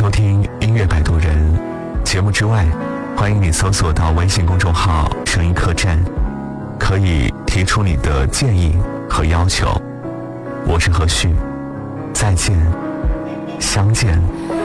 收听音乐摆渡人。节目之外，欢迎你搜索到微信公众号声音客栈，可以提出你的建议和要求。我是何旭，再见，相见。